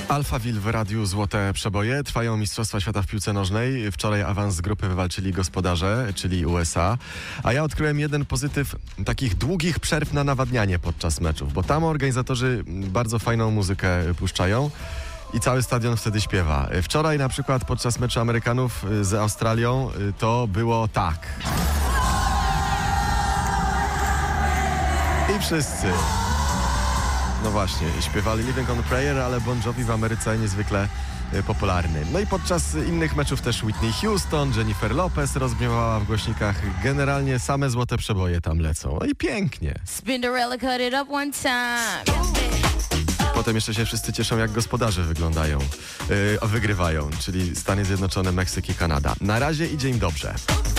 Alphaville w radiu Złote Przeboje. Trwają Mistrzostwa Świata w piłce nożnej. Wczoraj awans z grupy wywalczyli gospodarze, czyli USA. A ja odkryłem jeden pozytyw takich długich przerw na nawadnianie podczas meczów, bo tam organizatorzy bardzo fajną muzykę puszczają i cały stadion wtedy śpiewa. Wczoraj na przykład podczas meczu Amerykanów z Australią to było tak. I wszyscy. No właśnie, śpiewali Living on a Prayer, ale Bon Jovi w Ameryce niezwykle popularny. No i podczas innych meczów też Whitney Houston, Jennifer Lopez rozbrzmiewała w głośnikach. Generalnie same złote przeboje tam lecą. No i pięknie. Spinderella cut it up one time. Potem jeszcze się wszyscy cieszą, jak gospodarze wygrywają, czyli Stany Zjednoczone, Meksyk i Kanada. Na razie idzie im dobrze.